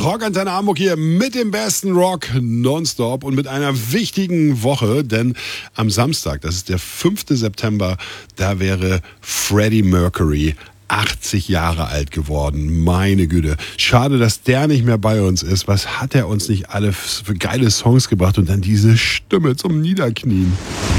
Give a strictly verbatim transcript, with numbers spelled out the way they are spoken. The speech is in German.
Rockantenne Hamburg hier mit dem besten Rock nonstop und mit einer wichtigen Woche, denn am Samstag, das ist der fünfte September, da wäre Freddie Mercury achtzig Jahre alt geworden. Meine Güte. Schade, dass der nicht mehr bei uns ist. Was hat er uns nicht alle für geile Songs gebracht und dann diese Stimme zum Niederknien.